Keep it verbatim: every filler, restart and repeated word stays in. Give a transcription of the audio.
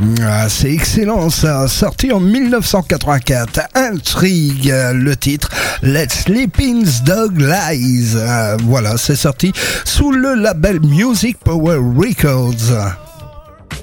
Ah, c'est excellent ça, sorti en dix-neuf cent quatre-vingt-quatre. Intrigue, le titre Let Sleeping's Dog Lies. Ah, voilà, c'est sorti sous le label Music Power Records.